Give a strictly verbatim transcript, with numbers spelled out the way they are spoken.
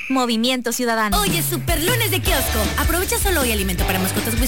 Movimiento Ciudadano. Oye, super lunes de kiosco. Aprovecha solo hoy alimento para mascotas